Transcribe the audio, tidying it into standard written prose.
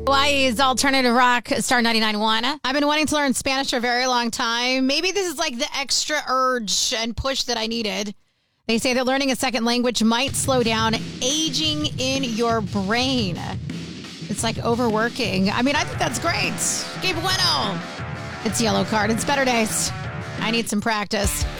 Hawaii's alternative rock, Star 99.1. I've been wanting to learn Spanish for a very long time. Maybe this is like the extra urge and push that I needed. They say that learning a second language might slow down aging in your brain. It's like overworking. I mean, I think that's great. Que bueno. It's Yellow Card. It's better days. I need some practice.